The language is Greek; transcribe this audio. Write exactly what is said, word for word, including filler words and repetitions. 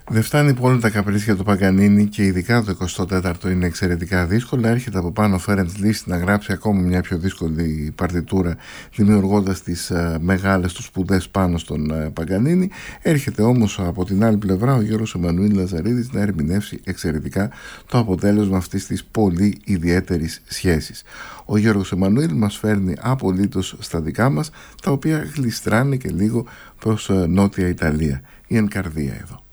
Δεν φτάνει που όλα τα καπρίσια του Παγκανίνη και ειδικά το εικοστό τέταρτο είναι εξαιρετικά δύσκολα. Έρχεται από πάνω ο Φέρεντς Λίσzt να γράψει ακόμα μια πιο δύσκολη παρτιτούρα, δημιουργώντας τις uh, μεγάλες του σπουδές πάνω στον uh, Παγκανίνη. Έρχεται όμως από την άλλη πλευρά ο Γιώργος Εμμανουήλ Λαζαρίδης να ερμηνεύσει εξαιρετικά το αποτέλεσμα αυτής της πολύ ιδιαίτερης σχέσης. Ο Γιώργος Εμμανουήλ μας φέρνει απολύτως στα δικά μας, τα οποία γλιστράνε και λίγο προς uh, Νότια Ιταλία. Η Ενκαρδία εδώ.